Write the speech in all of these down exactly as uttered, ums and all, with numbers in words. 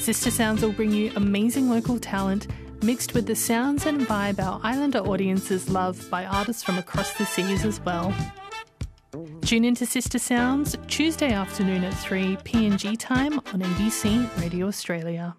Sister Sounds will bring you amazing local talent mixed with the sounds and vibe our Islander audiences love by artists from across the seas as well. Tune into Sister Sounds Tuesday afternoon at three P N G time on N B C Radio Australia.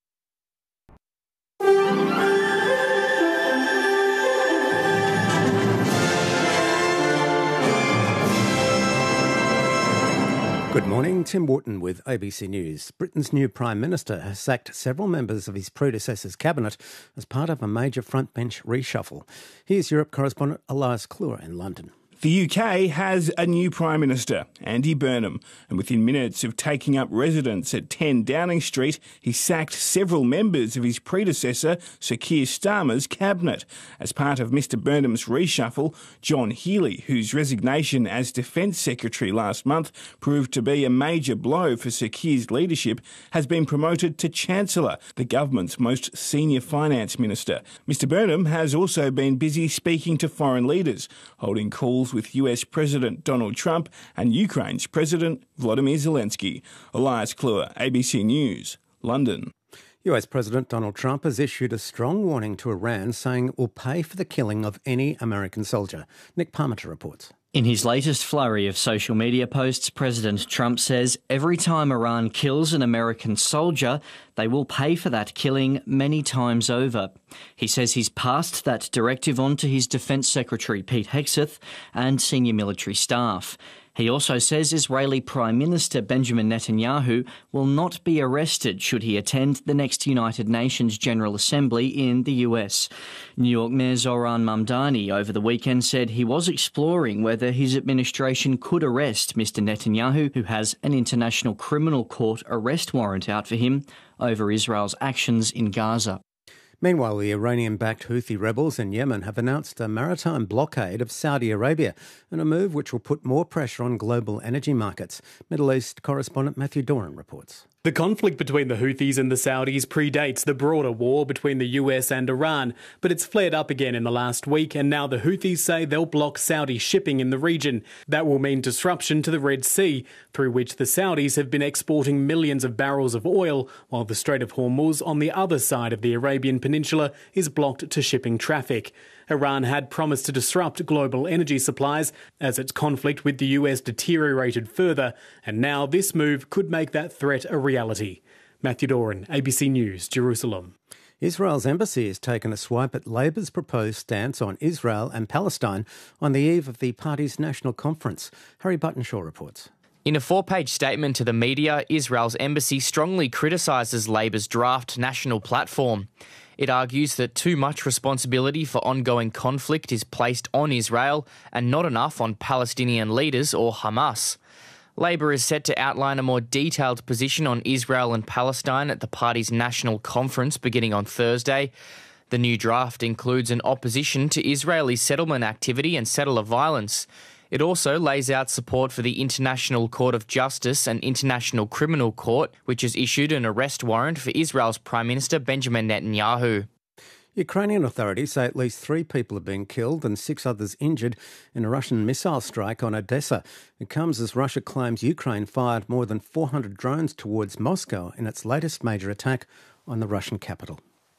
Good morning, Tim Wharton with A B C News. Britain's new Prime Minister has sacked several members of his predecessor's cabinet as part of a major frontbench reshuffle. Here's Europe correspondent Elias Cluer in London. The U K has a new Prime Minister, Andy Burnham, and within minutes of taking up residence at ten Downing Street, he sacked several members of his predecessor, Sir Keir Starmer's cabinet. As part of Mr Burnham's reshuffle, John Healey, whose resignation as Defence Secretary last month proved to be a major blow for Sir Keir's leadership, has been promoted to Chancellor, the government's most senior finance minister. Mr Burnham has also been busy speaking to foreign leaders, holding calls with U S President Donald Trump and Ukraine's President Volodymyr Zelensky. Elias Cluer, A B C News, London. U S President Donald Trump has issued a strong warning to Iran, saying it will pay for the killing of any American soldier. Nick Parmenter reports. In his latest flurry of social media posts, President Trump says every time Iran kills an American soldier, they will pay for that killing many times over. He says he's passed that directive on to his Defence Secretary Pete Hegseth and senior military staff. He also says Israeli Prime Minister Benjamin Netanyahu will not be arrested should he attend the next United Nations General Assembly in the U S. New York Mayor Zohran Mamdani over the weekend said he was exploring whether his administration could arrest Mr Netanyahu, who has an International Criminal Court arrest warrant out for him over Israel's actions in Gaza. Meanwhile, the Iranian-backed Houthi rebels in Yemen have announced a maritime blockade of Saudi Arabia, in a move which will put more pressure on global energy markets. Middle East correspondent Matthew Doran reports. The conflict between the Houthis and the Saudis predates the broader war between the U S and Iran, but it's flared up again in the last week, and now the Houthis say they'll block Saudi shipping in the region. That will mean disruption to the Red Sea, through which the Saudis have been exporting millions of barrels of oil, while the Strait of Hormuz on the other side of the Arabian Peninsula is blocked to shipping traffic. Iran had promised to disrupt global energy supplies as its conflict with the U S deteriorated further, and now this move could make that threat a reality. Matthew Doran, A B C News, Jerusalem. Israel's embassy has taken a swipe at Labor's proposed stance on Israel and Palestine on the eve of the party's national conference. Harry Buttonshaw reports. In a four-page statement to the media, Israel's embassy strongly criticises Labor's draft national platform. It argues that too much responsibility for ongoing conflict is placed on Israel and not enough on Palestinian leaders or Hamas. Labor is set to outline a more detailed position on Israel and Palestine at the party's national conference beginning on Thursday. The new draft includes an opposition to Israeli settlement activity and settler violence. It also lays out support for the International Court of Justice and International Criminal Court, which has issued an arrest warrant for Israel's Prime Minister Benjamin Netanyahu. Ukrainian authorities say at least three people have been killed and six others injured in a Russian missile strike on Odessa. It comes as Russia claims Ukraine fired more than four hundred drones towards Moscow in its latest major attack on the Russian capital.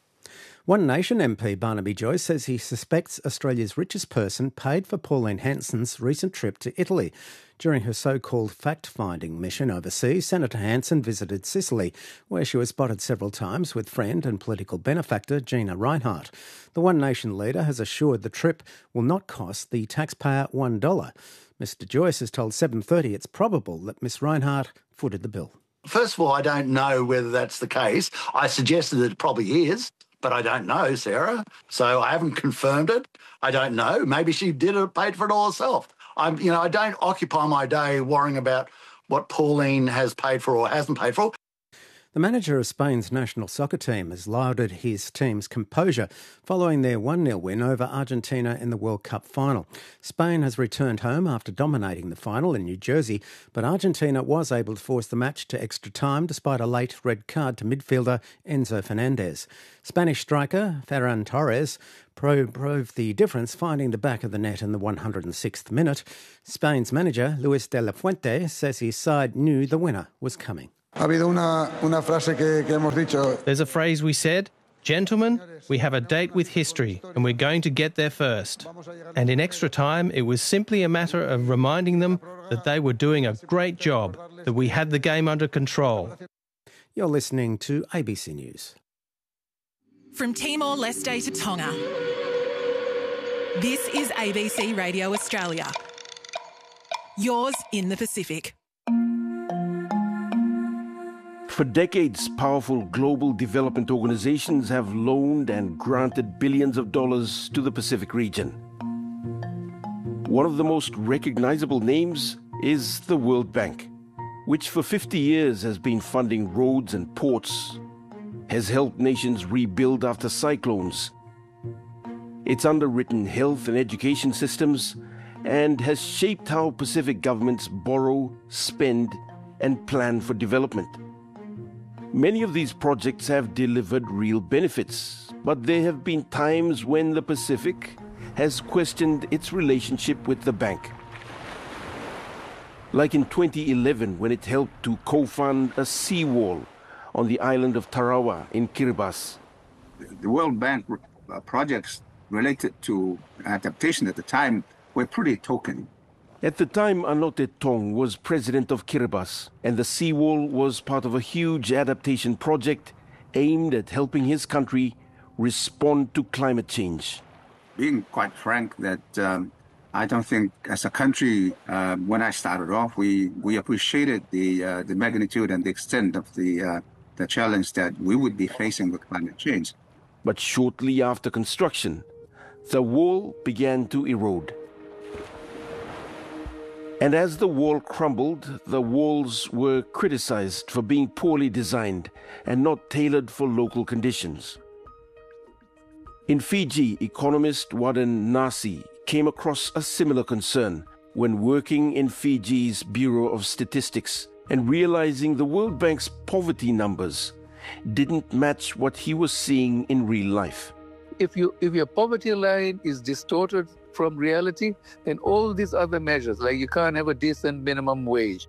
One Nation M P Barnaby Joyce says he suspects Australia's richest person paid for Pauline Hanson's recent trip to Italy. During her so-called fact-finding mission overseas, Senator Hanson visited Sicily, where she was spotted several times with friend and political benefactor Gina Rinehart. The One Nation leader has assured the trip will not cost the taxpayer one dollar. Mister Joyce has told seven thirty it's probable that Miss Rinehart footed the bill. First of all, I don't know whether that's the case. I suggested that it probably is. But I don't know, Sarah. So I haven't confirmed it. I don't know. Maybe she did it, paid for it all herself. I'm, you know, I don't occupy my day worrying about what Pauline has paid for or hasn't paid for. The manager of Spain's national soccer team has lauded his team's composure following their one nil win over Argentina in the World Cup final. Spain has returned home after dominating the final in New Jersey, but Argentina was able to force the match to extra time despite a late red card to midfielder Enzo Fernandez. Spanish striker Ferran Torres proved the difference, finding the back of the net in the one hundred sixth minute. Spain's manager Luis de la Fuente says his side knew the winner was coming. There's a phrase we said, "Gentlemen, we have a date with history and we're going to get there first." And in extra time, it was simply a matter of reminding them that they were doing a great job, that we had the game under control. You're listening to A B C News. From Timor-Leste to Tonga, this is A B C Radio Australia. Yours in the Pacific. For decades, powerful global development organizations have loaned and granted billions of dollars to the Pacific region. One of the most recognizable names is the World Bank, which for fifty years has been funding roads and ports, has helped nations rebuild after cyclones. It's underwritten health and education systems and has shaped how Pacific governments borrow, spend, and plan for development. Many of these projects have delivered real benefits, but there have been times when the Pacific has questioned its relationship with the bank. Like in twenty eleven, when it helped to co-fund a seawall on the island of Tarawa in Kiribati. The World Bank uh, projects related to adaptation at the time were pretty token. At the time, Anote Tong was president of Kiribati, and the seawall was part of a huge adaptation project aimed at helping his country respond to climate change. Being quite frank, that um, I don't think as a country, uh, when I started off, we, we appreciated the uh, the magnitude and the extent of the, uh, the challenge that we would be facing with climate change. But shortly after construction, the wall began to erode. And as the wall crumbled, the walls were criticized for being poorly designed and not tailored for local conditions. In Fiji, economist Wadan Nasi came across a similar concern when working in Fiji's Bureau of Statistics and realizing the World Bank's poverty numbers didn't match what he was seeing in real life. If you if your poverty line is distorted from reality, then all these other measures, like you can't have a decent minimum wage.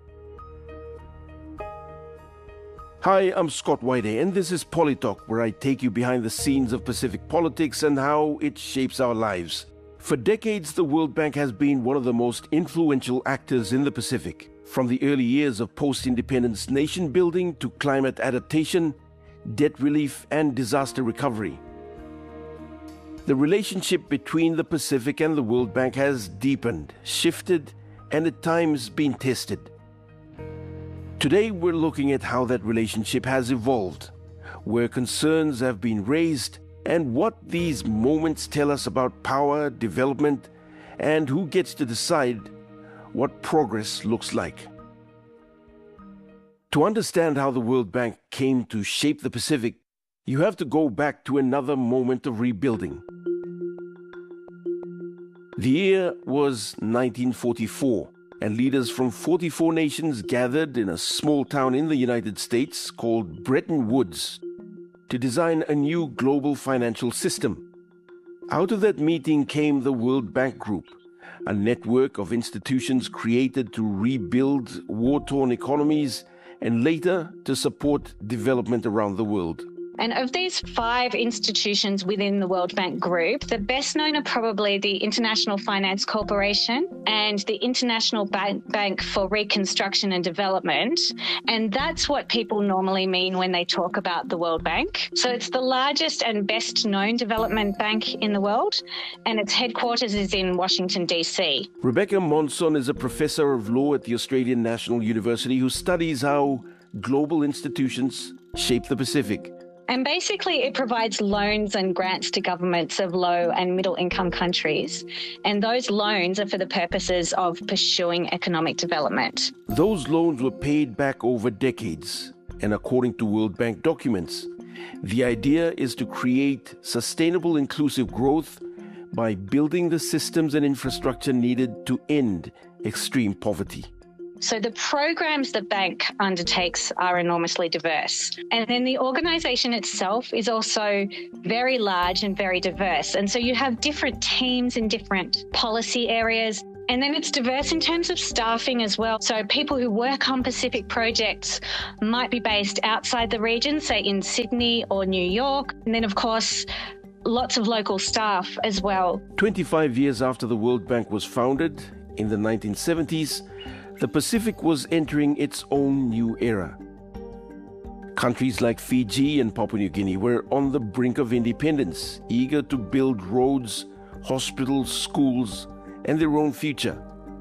Hi, I'm Scott Whitey, and this is Polytalk, where I take you behind the scenes of Pacific politics and how it shapes our lives. For decades, the World Bank has been one of the most influential actors in the Pacific, from the early years of post-independence nation building to climate adaptation, debt relief, and disaster recovery. The relationship between the Pacific and the World Bank has deepened, shifted, and at times been tested. Today we're looking at how that relationship has evolved, where concerns have been raised, and what these moments tell us about power, development, and who gets to decide what progress looks like. To understand how the World Bank came to shape the Pacific, you have to go back to another moment of rebuilding. The year was nineteen forty-four, and leaders from forty-four nations gathered in a small town in the United States called Bretton Woods to design a new global financial system. Out of that meeting came the World Bank Group, a network of institutions created to rebuild war-torn economies and later to support development around the world. And of these five institutions within the World Bank Group, the best known are probably the International Finance Corporation and the International Bank, Bank for Reconstruction and Development. And that's what people normally mean when they talk about the World Bank. So it's the largest and best known development bank in the world, and its headquarters is in Washington, D C. Rebecca Monson is a professor of law at the Australian National University who studies how global institutions shape the Pacific. And basically it provides loans and grants to governments of low and middle income countries. And those loans are for the purposes of pursuing economic development. Those loans were paid back over decades. And according to World Bank documents, the idea is to create sustainable inclusive growth by building the systems and infrastructure needed to end extreme poverty. So the programs the bank undertakes are enormously diverse. And then the organisation itself is also very large and very diverse. And so you have different teams in different policy areas. And then it's diverse in terms of staffing as well. So people who work on Pacific projects might be based outside the region, say in Sydney or New York. And then, of course, lots of local staff as well. twenty-five years after the World Bank was founded, in the nineteen seventies, the Pacific was entering its own new era. Countries like Fiji and Papua New Guinea were on the brink of independence, eager to build roads, hospitals, schools, and their own future.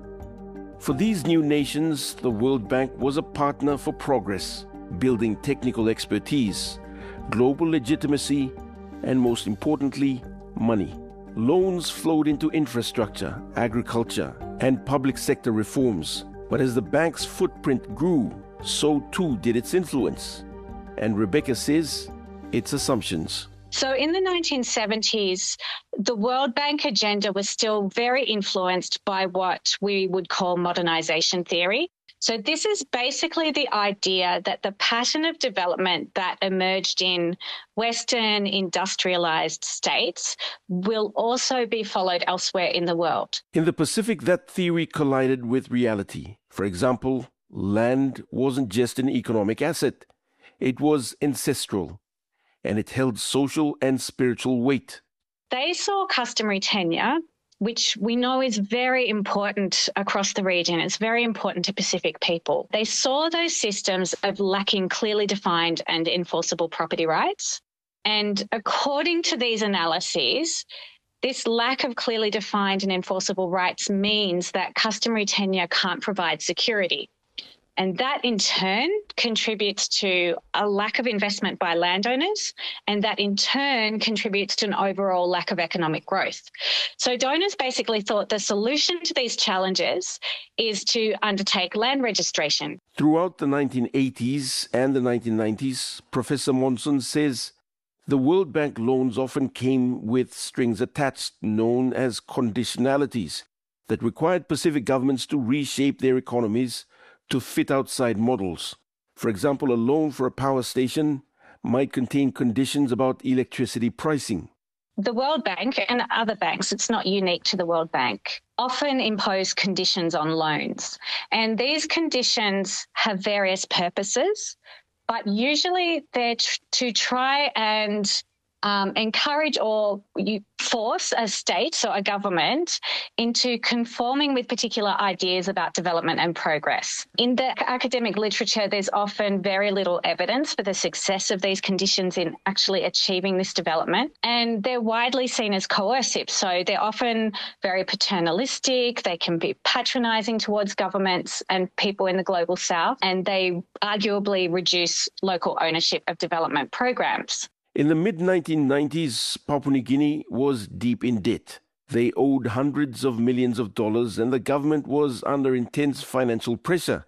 For these new nations, the World Bank was a partner for progress, building technical expertise, global legitimacy, and most importantly, money. Loans flowed into infrastructure, agriculture, and public sector reforms. But as the bank's footprint grew, so too did its influence. And Rebecca says, its assumptions. So in the nineteen seventies, the World Bank agenda was still very influenced by what we would call modernisation theory. So this is basically the idea that the pattern of development that emerged in Western industrialised states will also be followed elsewhere in the world. In the Pacific, that theory collided with reality. For example, land wasn't just an economic asset. It was ancestral, and it held social and spiritual weight. They saw customary tenure, which we know is very important across the region. It's very important to Pacific people. They saw those systems of lacking clearly defined and enforceable property rights. And according to these analyses, this lack of clearly defined and enforceable rights means that customary tenure can't provide security. And that in turn contributes to a lack of investment by landowners, and that in turn contributes to an overall lack of economic growth. So donors basically thought the solution to these challenges is to undertake land registration. Throughout the nineteen eighties and the nineteen nineties, Professor Monson says the World Bank loans often came with strings attached known as conditionalities that required Pacific governments to reshape their economies to fit outside models. For example, a loan for a power station might contain conditions about electricity pricing. The World Bank and other banks, it's not unique to the World Bank, often impose conditions on loans. And these conditions have various purposes, but usually they're tr- to try and Um, encourage or you force a state, so a government, into conforming with particular ideas about development and progress. In the academic literature, there's often very little evidence for the success of these conditions in actually achieving this development, and they're widely seen as coercive. So they're often very paternalistic, they can be patronising towards governments and people in the global south, and they arguably reduce local ownership of development programs. In the mid nineteen nineties, Papua New Guinea was deep in debt. They owed hundreds of millions of dollars and the government was under intense financial pressure.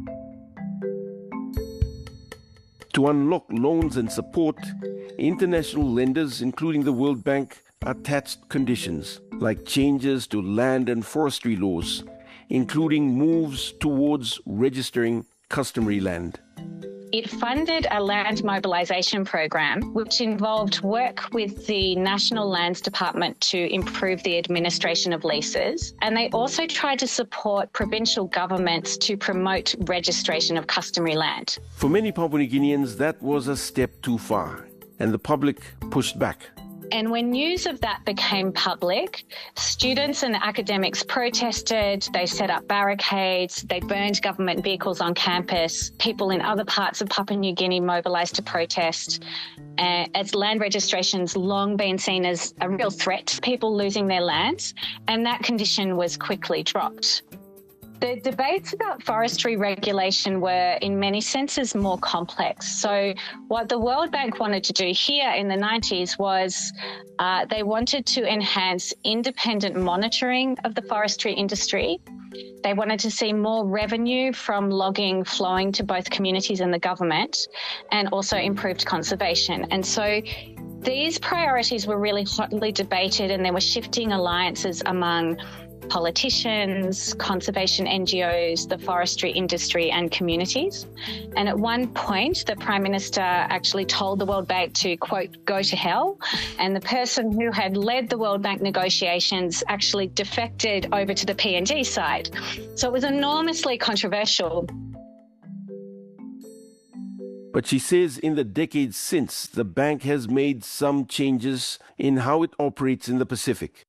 To unlock loans and support, international lenders, including the World Bank, attached conditions like changes to land and forestry laws, including moves towards registering customary land. It funded a land mobilisation program which involved work with the National Lands Department to improve the administration of leases. And they also tried to support provincial governments to promote registration of customary land. For many Papua New Guineans, that was a step too far, and the public pushed back. And when news of that became public, students and academics protested, they set up barricades, they burned government vehicles on campus. People in other parts of Papua New Guinea mobilised to protest, uh, as land registration's long been seen as a real threat to people losing their lands, and that condition was quickly dropped. The debates about forestry regulation were, in many senses, more complex. So what the World Bank wanted to do here in the nineties was uh, they wanted to enhance independent monitoring of the forestry industry. They wanted to see more revenue from logging flowing to both communities and the government, and also improved conservation. And so these priorities were really hotly debated, and there were shifting alliances among politicians, conservation N G Os, the forestry industry and communities. And at one point, the Prime Minister actually told the World Bank to, quote, go to hell. And the person who had led the World Bank negotiations actually defected over to the P N G side. So it was enormously controversial. But she says in the decades since, the bank has made some changes in how it operates in the Pacific.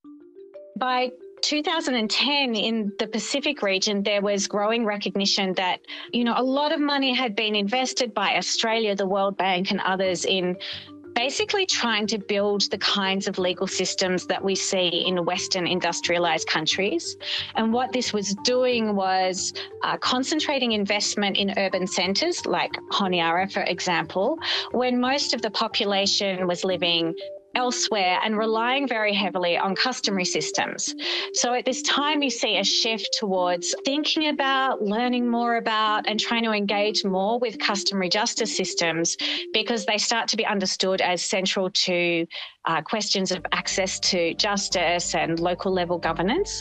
By two thousand ten, in the Pacific region, there was growing recognition that, you know, a lot of money had been invested by Australia, the World Bank and others in basically trying to build the kinds of legal systems that we see in Western industrialised countries. And what this was doing was uh, concentrating investment in urban centres like Honiara, for example, when most of the population was living elsewhere and relying very heavily on customary systems. So at this time, you see a shift towards thinking about, learning more about, and trying to engage more with customary justice systems because they start to be understood as central to uh, questions of access to justice and local level governance.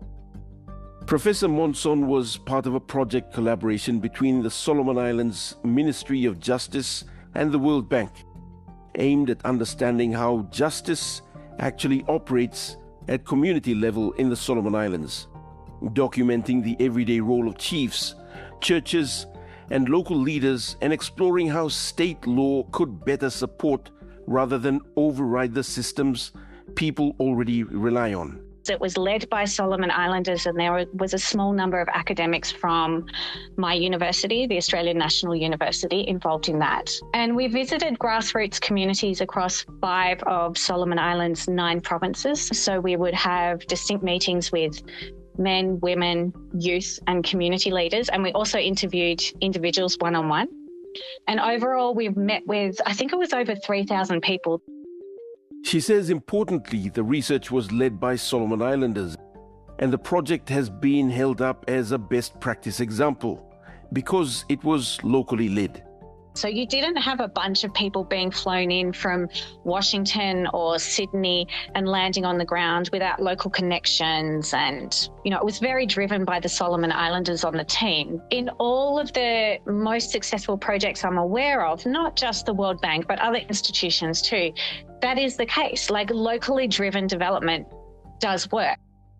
Professor Monson was part of a project collaboration between the Solomon Islands Ministry of Justice and the World Bank, aimed at understanding how justice actually operates at community level in the Solomon Islands, documenting the everyday role of chiefs, churches, and local leaders, and exploring how state law could better support rather than override the systems people already rely on. It was led by Solomon Islanders, and there was a small number of academics from my university, the Australian National University, involved in that. And we visited grassroots communities across five of Solomon Islands' nine provinces. So we would have distinct meetings with men, women, youth and community leaders. And we also interviewed individuals one-on-one. And overall, we've met with, I think it was over three thousand people. She says, importantly, the research was led by Solomon Islanders, and the project has been held up as a best practice example because it was locally led. So you didn't have a bunch of people being flown in from Washington or Sydney and landing on the ground without local connections. And, you know, it was very driven by the Solomon Islanders on the team. In all of the most successful projects I'm aware of, not just the World Bank, but other institutions too, that is the case. Like, locally driven development does work.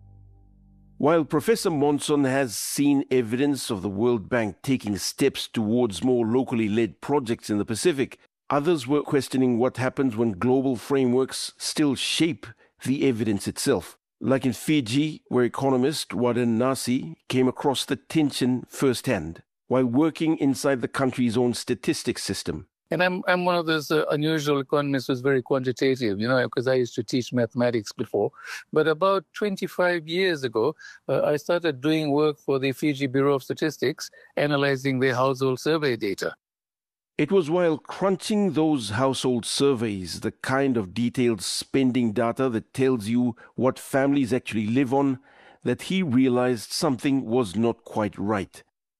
While Professor Monson has seen evidence of the World Bank taking steps towards more locally led projects in the Pacific, others were questioning what happens when global frameworks still shape the evidence itself. Like in Fiji, where economist Warden Nasi came across the tension firsthand while working inside the country's own statistics system. And I'm I'm one of those uh, unusual economists who's very quantitative, you know, because I used to teach mathematics before. But about twenty-five years ago, uh, I started doing work for the Fiji Bureau of Statistics, analyzing their household survey data. It was while crunching those household surveys, the kind of detailed spending data that tells you what families actually live on, that he realized something was not quite right.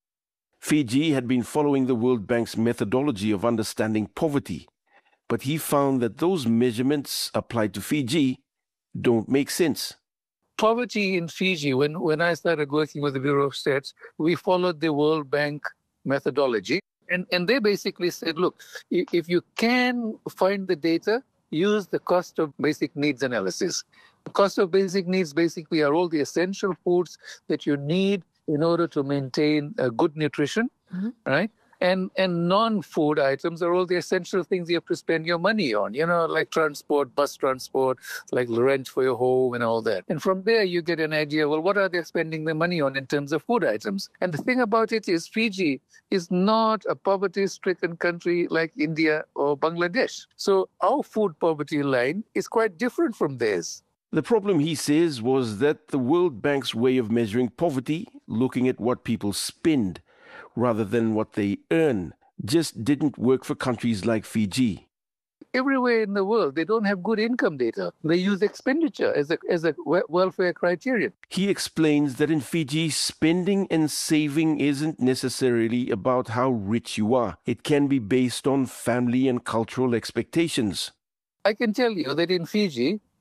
Fiji had been following the World Bank's methodology of understanding poverty, but he found that those measurements applied to Fiji don't make sense. Poverty in Fiji, when, when I started working with the Bureau of Stats, we followed the World Bank methodology. And, and they basically said, look, if you can find the data, use the cost of basic needs analysis. The cost of basic needs basically are all the essential foods that you need in order to maintain a good nutrition, mm-hmm. right? And and non-food items are all the essential things you have to spend your money on, you know, like transport, bus transport, like rent for your home and all that. And from there, you get an idea, well, what are they spending their money on in terms of food items? And the thing about it is Fiji is not a poverty-stricken country like India or Bangladesh. So our food poverty line is quite different from theirs. The problem, he says, was that the World Bank's way of measuring poverty, looking at what people spend rather than what they earn, just didn't work for countries like Fiji. Everywhere in the world, they don't have good income data. They use expenditure as a, as a welfare criterion. He explains that in Fiji, spending and saving isn't necessarily about how rich you are. It can be based on family and cultural expectations. I can tell you that in Fiji,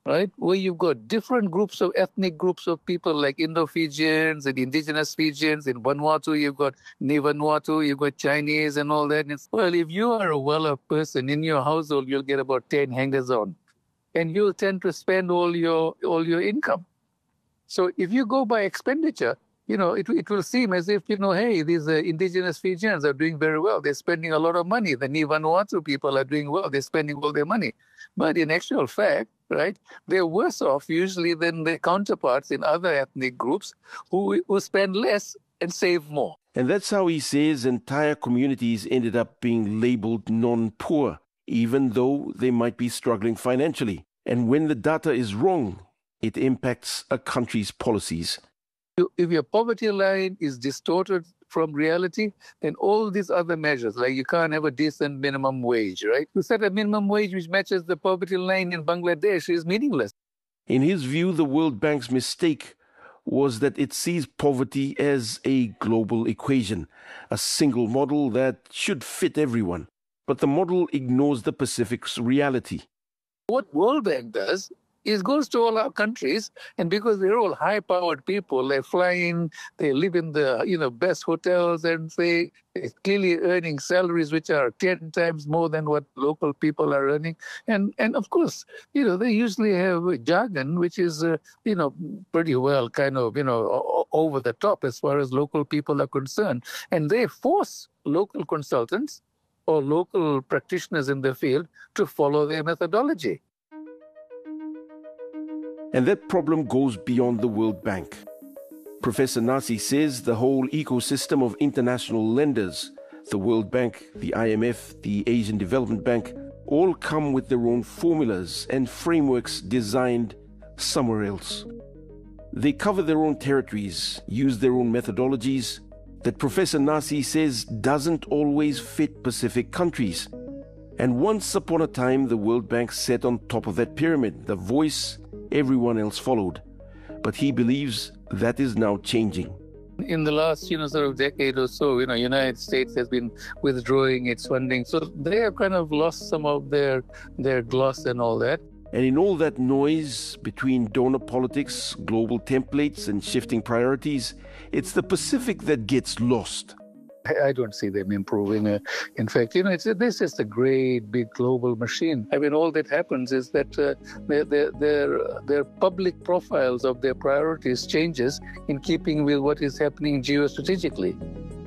right? Where you've got different groups of ethnic groups of people like Indo-Fijians and indigenous Fijians. In Vanuatu, you've got Vanuatu, you've got Chinese and all that. And it's, well, if you are a well-off person in your household, you'll get about ten hangers on. And you'll tend to spend all your all your income. So if you go by expenditure, you know, it it will seem as if, you know, hey, these uh, indigenous Fijians are doing very well. They're spending a lot of money. The Vanuatu people are doing well. They're spending all their money. But in actual fact, right, they're worse off usually than their counterparts in other ethnic groups who, who spend less and save more. And that's how he says entire communities ended up being labeled non-poor, even though they might be struggling financially. And when the data is wrong, it impacts a country's policies. If your poverty line is distorted from reality, then all these other measures, like you can't have a decent minimum wage, right? To set a minimum wage which matches the poverty line in Bangladesh is meaningless. In his view, the World Bank's mistake was that it sees poverty as a global equation, a single model that should fit everyone. But the model ignores the Pacific's reality. What World Bank does is goes to all our countries, and because they're all high-powered people, they fly in, they live in the you know best hotels, and they, they're clearly earning salaries which are ten times more than what local people are earning. And and of course, you know they usually have a jargon which is uh, you know pretty well kind of you know over the top as far as local people are concerned, and they force local consultants or local practitioners in the field to follow their methodology. And that problem goes beyond the World Bank. Professor Nasi says the whole ecosystem of international lenders, the World Bank, the I M F, the Asian Development Bank, all come with their own formulas and frameworks designed somewhere else. They cover their own territories, use their own methodologies that Professor Nasi says doesn't always fit Pacific countries. And once upon a time, the World Bank sat on top of that pyramid, the voice everyone else followed. But he believes that is now changing. In the last, you know, sort of decade or so, you know, United States has been withdrawing its funding. So they have kind of lost some of their their gloss and all that. And in all that noise between donor politics, global templates, and shifting priorities, it's the Pacific that gets lost. I don't see them improving. Uh, in fact, you know, it's, this is a great big global machine. I mean, all that happens is that uh, their, their, their, their public profiles of their priorities changes in keeping with what is happening geostrategically.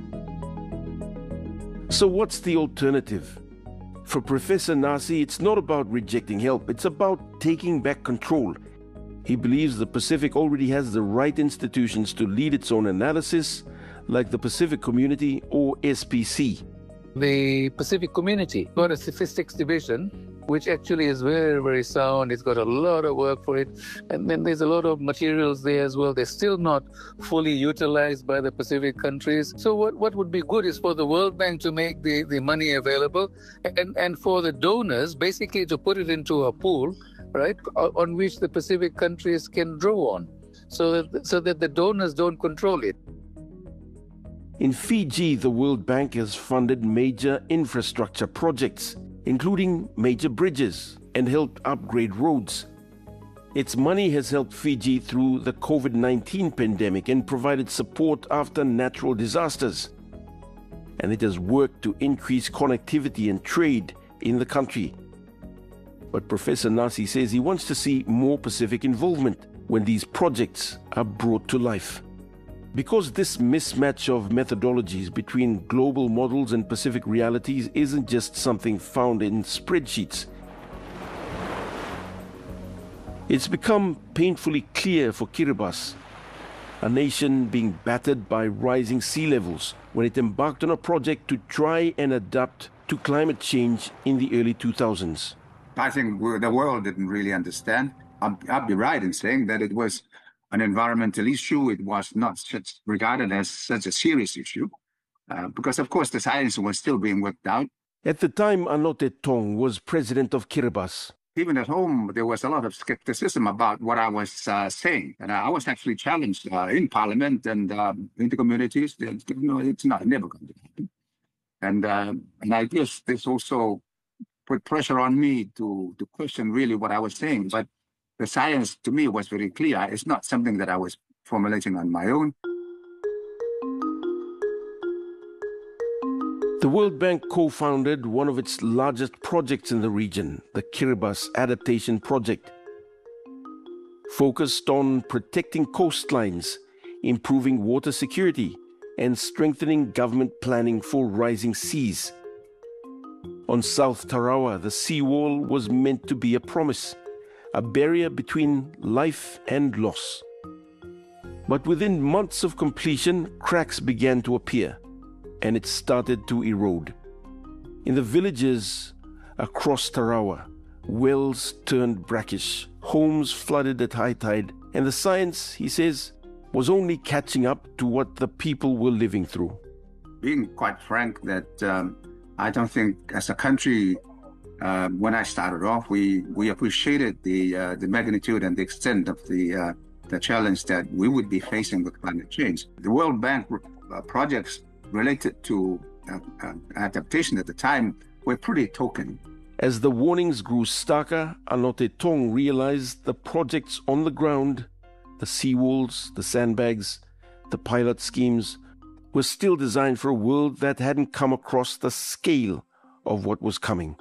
So what's the alternative? For Professor Nasi, it's not about rejecting help. It's about taking back control. He believes the Pacific already has the right institutions to lead its own analysis, like the Pacific Community or S P C. The Pacific Community got a statistics division, which actually is very, very sound. It's got a lot of work for it. And then there's a lot of materials there as well. They're still not fully utilized by the Pacific countries. So what, what would be good is for the World Bank to make the, the money available and, and for the donors basically to put it into a pool, right, on which the Pacific countries can draw on so that, so that the donors don't control it. In Fiji, the World Bank has funded major infrastructure projects, including major bridges, and helped upgrade roads. Its money has helped Fiji through the COVID nineteen pandemic and provided support after natural disasters. And it has worked to increase connectivity and trade in the country. But Professor Nasi says he wants to see more Pacific involvement when these projects are brought to life. Because this mismatch of methodologies between global models and Pacific realities isn't just something found in spreadsheets. It's become painfully clear for Kiribati, a nation being battered by rising sea levels, when it embarked on a project to try and adapt to climate change in the early two thousands. I think the world didn't really understand. I'll, I'll be right in saying that it was an environmental issue. It was not such regarded as such a serious issue, uh, because, of course, the science was still being worked out. At the time, Anote Tong was president of Kiribati. Even at home, there was a lot of skepticism about what I was uh, saying. And I was actually challenged uh, in Parliament and uh, in the communities. You know, it's not never going to happen. And, uh, and I guess this also put pressure on me to, to question really what I was saying. But The science, to me, was very clear. It's not something that I was formulating on my own. The World Bank co-founded one of its largest projects in the region, the Kiribati Adaptation Project, focused on protecting coastlines, improving water security, and strengthening government planning for rising seas. On South Tarawa, the seawall was meant to be a promise, a barrier between life and loss. But within months of completion, cracks began to appear, and it started to erode. In the villages across Tarawa, wells turned brackish, homes flooded at high tide, and the science, he says, was only catching up to what the people were living through. Being quite frank, that um, I don't think as a country, uh, when I started off, we, we appreciated the uh, the magnitude and the extent of the uh, the challenge that we would be facing with climate change. The World Bank uh, projects related to uh, uh, adaptation at the time were pretty token. As the warnings grew starker, Anote Tong realized the projects on the ground, the seawalls, the sandbags, the pilot schemes, were still designed for a world that hadn't come across the scale of what was coming.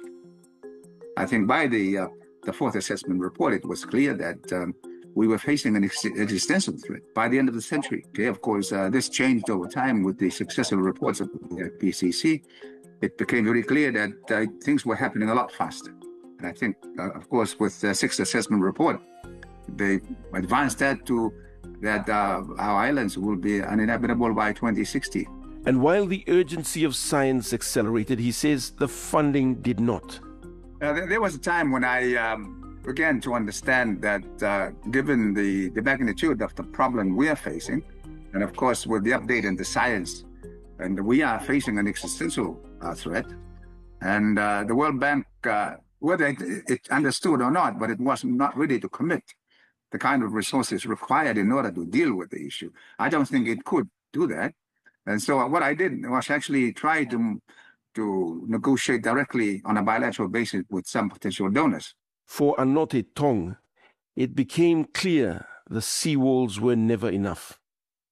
I think by the uh, the fourth assessment report, it was clear that um, we were facing an ex- existential threat by the end of the century. Okay, of course, uh, this changed over time with the successive reports of the I P C C. It became very clear that uh, things were happening a lot faster. And I think, uh, of course, with the sixth assessment report, they advanced that to that uh, our islands will be uninhabitable by twenty sixty. And while the urgency of science accelerated, he says the funding did not. Uh, there, there was a time when I um, began to understand that uh, given the, the magnitude of the problem we are facing, and of course with the update in the science, and we are facing an existential uh, threat, and uh, the World Bank, uh, whether it, it understood or not, but it was not ready to commit the kind of resources required in order to deal with the issue. I don't think it could do that. And so what I did was actually try to, to negotiate directly on a bilateral basis with some potential donors. For Anote Tong, it became clear the seawalls were never enough.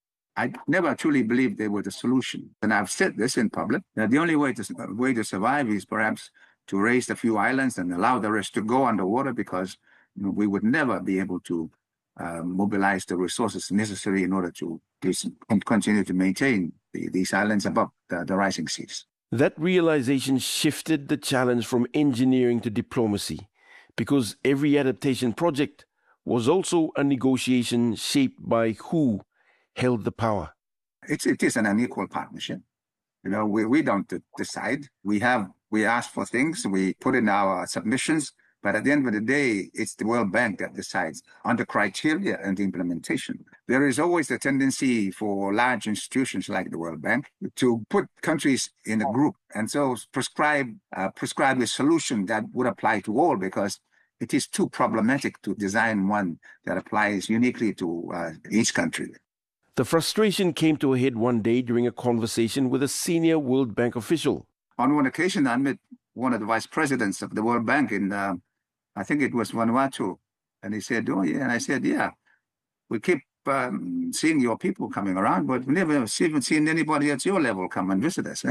I never truly believed they were the solution. And I've said this in public, that the only way to, way to survive is perhaps to raise a few islands and allow the rest to go underwater, because you know, we would never be able to uh, mobilize the resources necessary in order to, to continue to maintain the, these islands above the, the rising seas. That realization shifted the challenge from engineering to diplomacy, because every adaptation project was also a negotiation shaped by who held the power. It's, it is an unequal partnership. You know, we, we don't decide. We have, we ask for things, we put in our submissions, but at the end of the day, it's the World Bank that decides on the criteria and the implementation. There is always a tendency for large institutions like the World Bank to put countries in a group and so prescribe, uh, prescribe a solution that would apply to all, because it is too problematic to design one that applies uniquely to uh, each country. The frustration came to a head one day during a conversation with a senior World Bank official. On one occasion, I met one of the vice presidents of the World Bank in, uh, I think it was Vanuatu. And he said, oh, yeah. And I said, yeah, we keep um, seeing your people coming around, but we never even seen anybody at your level come and visit us.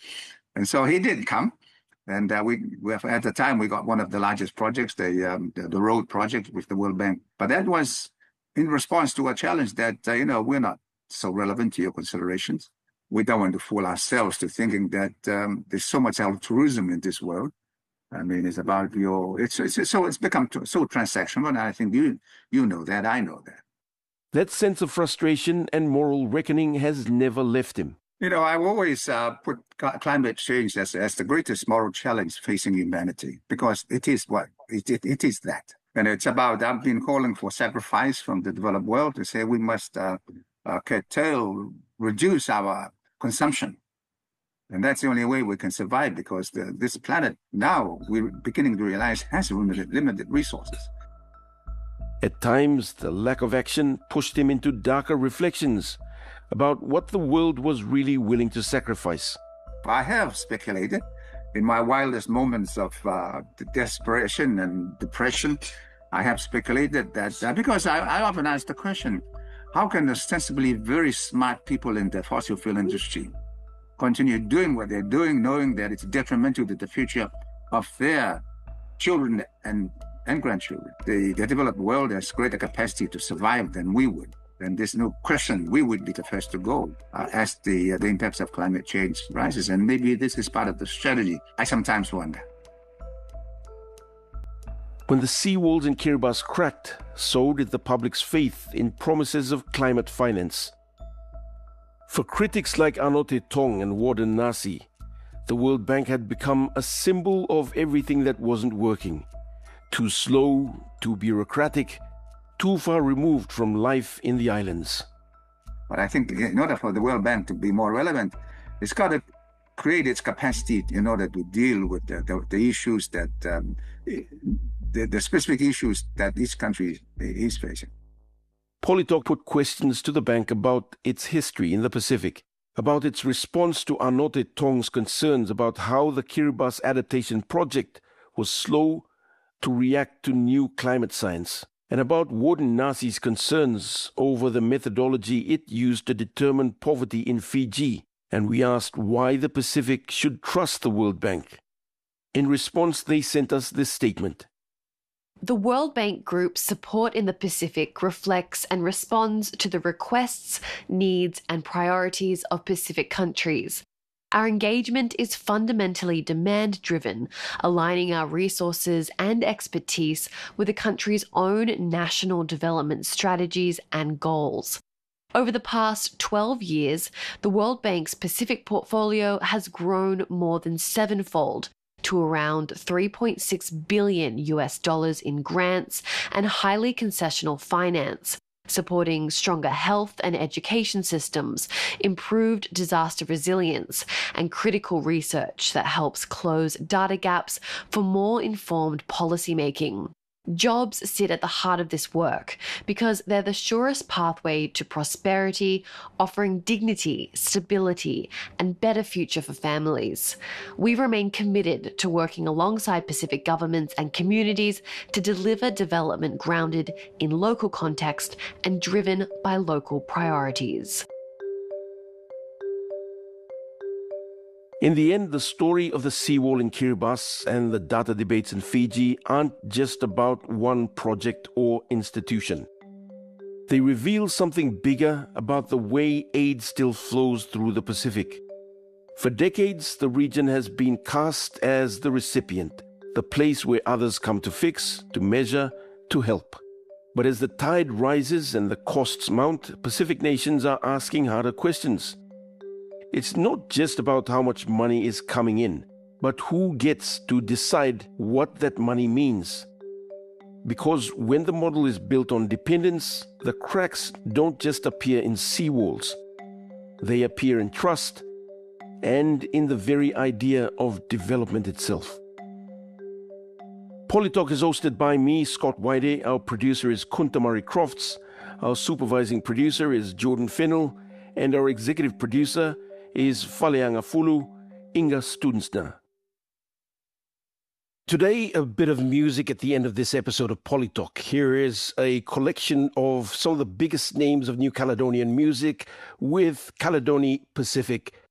And so he did come. And uh, we, we have, at the time, we got one of the largest projects, the, um, the, the road project with the World Bank. But that was in response to a challenge that, uh, you know, we're not so relevant to your considerations. We don't want to fool ourselves to thinking that um, there's so much altruism in this world. I mean, it's about your, it's, it's so it's become so transactional, and I think you you know that, I know that. That sense of frustration and moral reckoning has never left him. You know, I've always uh, put climate change as, as the greatest moral challenge facing humanity, because it is what, it, it, it is that. And it's about, I've been calling for sacrifice from the developed world to say we must uh, uh, curtail, reduce our consumption. And that's the only way we can survive, because the, this planet now, we're beginning to realize, has limited, limited resources. At times, the lack of action pushed him into darker reflections about what the world was really willing to sacrifice. I have speculated in my wildest moments of uh, desperation and depression. I have speculated that uh, because I, I often ask the question, how can ostensibly very smart people in the fossil fuel industry continue doing what they're doing, knowing that it's detrimental to the future of their children and, and grandchildren? The, the developed world has greater capacity to survive than we would. And there's no question we would be the first to go uh, as the, uh, the impacts of climate change rises. And maybe this is part of the strategy. I sometimes wonder. When the seawalls in Kiribati cracked, so did the public's faith in promises of climate finance. For critics like Anote Tong and Warden Nasi, the World Bank had become a symbol of everything that wasn't working. Too slow, too bureaucratic, too far removed from life in the islands. But I think in order for the World Bank to be more relevant, it's got to create its capacity in order to deal with the, the, the issues that, um, the, the specific issues that each country is facing. Polytalk put questions to the bank about its history in the Pacific, about its response to Anote Tong's concerns about how the Kiribati adaptation project was slow to react to new climate science, and about Warden Nasi's concerns over the methodology it used to determine poverty in Fiji, and we asked why the Pacific should trust the World Bank. In response, they sent us this statement. The World Bank Group's support in the Pacific reflects and responds to the requests, needs, and priorities of Pacific countries. Our engagement is fundamentally demand-driven, aligning our resources and expertise with the country's own national development strategies and goals. Over the past twelve years, the World Bank's Pacific portfolio has grown more than sevenfold to around three point six billion U S dollars in grants and highly concessional finance, supporting stronger health and education systems, improved disaster resilience, and critical research that helps close data gaps for more informed policymaking. Jobs sit at the heart of this work because they're the surest pathway to prosperity, offering dignity, stability, and better future for families. We remain committed to working alongside Pacific governments and communities to deliver development grounded in local context and driven by local priorities. In the end, the story of the seawall in Kiribati and the data debates in Fiji aren't just about one project or institution. They reveal something bigger about the way aid still flows through the Pacific. For decades, the region has been cast as the recipient, the place where others come to fix, to measure, to help. But as the tide rises and the costs mount, Pacific nations are asking harder questions. It's not just about how much money is coming in, but who gets to decide what that money means. Because when the model is built on dependence, the cracks don't just appear in seawalls. They appear in trust and in the very idea of development itself. Polytalk is hosted by me, Scott Waide. Our producer is Kunta Murray Crofts. Our supervising producer is Jordan Fennell. And our executive producer is Faleanga Fulu, Inga Studenstner. Today, a bit of music at the end of this episode of Polytalk. Here is a collection of some of the biggest names of New Caledonian music with Caledoni Pacific